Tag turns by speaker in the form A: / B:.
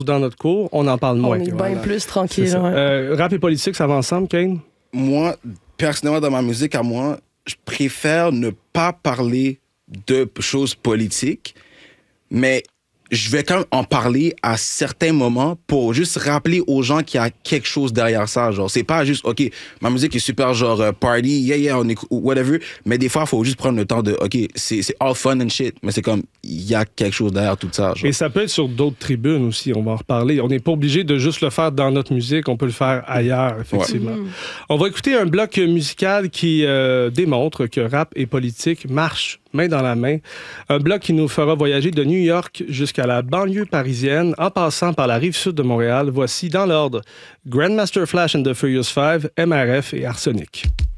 A: dans notre cours, on en parle moins.
B: On est bien plus tranquille.
A: Rap et politique, ça va ensemble, Kane?
C: Moi, personnellement, dans ma musique, à moi, je préfère ne pas parler de choses politiques, mais je vais quand même en parler à certains moments pour juste rappeler aux gens qu'il y a quelque chose derrière ça. Genre, c'est pas juste, OK, ma musique est super genre party, yeah, on écoute, whatever, mais des fois, il faut juste prendre le temps de, OK, c'est all fun and shit, mais c'est comme, il y a quelque chose derrière tout ça. Genre.
A: Et ça peut être sur d'autres tribunes aussi, on va en reparler. On n'est pas obligé de juste le faire dans notre musique, on peut le faire ailleurs, effectivement. Ouais. On va écouter un bloc musical qui démontre que rap et politique marchent main dans la main. Un bloc qui nous fera voyager de New York jusqu'à la banlieue parisienne, en passant par la rive sud de Montréal. Voici dans l'ordre Grandmaster Flash and the Furious 5, MRF et Arsenic.